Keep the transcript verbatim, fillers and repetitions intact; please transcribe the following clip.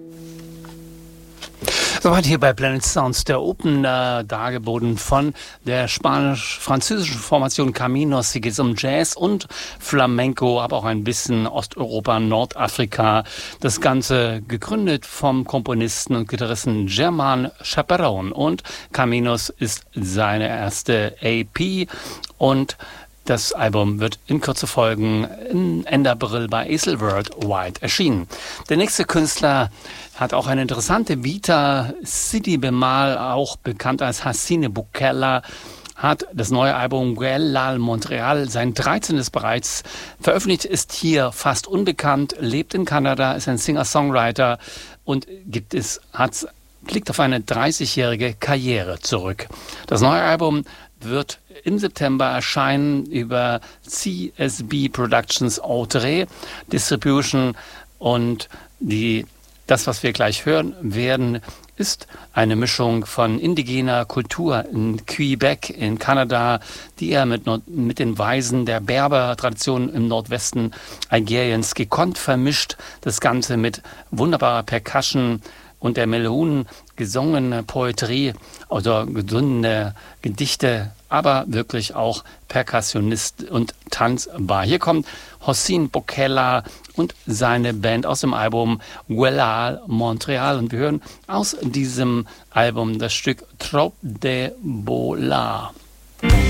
Soweit hier bei Planet Sounds der Opener, dargeboten von der spanisch-französischen Formation Caminos. Hier geht es um Jazz und Flamenco, aber auch ein bisschen Osteuropa, Nordafrika. Das Ganze gegründet vom Komponisten und Gitarristen Germán Chaperón. Und Caminos ist seine erste A P und das Album wird in Kürze folgen, Ende April bei Easel Worldwide erschienen. Der nächste Künstler hat auch eine interessante Vita. Sidi Bemal, auch bekannt als Hassine Bukella, hat das neue Album Guellal Montreal, sein dreizehntes bereits veröffentlicht, ist hier fast unbekannt, lebt in Kanada, ist ein Singer-Songwriter und gibt es, hat, blickt auf eine dreißigjährige Karriere zurück. Das neue Album wird im September erscheinen über C S B Productions Outre Distribution und die, das, was wir gleich hören werden, ist eine Mischung von indigener Kultur in Quebec in Kanada, die er mit, mit den Weisen der Berber-Tradition im Nordwesten Algeriens gekonnt vermischt. Das Ganze mit wunderbarer Percussion und der Melonen gesungene Poetrie oder gesungene Gedichte, aber wirklich auch Perkussionist und tanzbar. Hier kommt Hassine Bukella und seine Band aus dem Album Guellal Montreal und wir hören aus diesem Album das Stück Trop de Bola.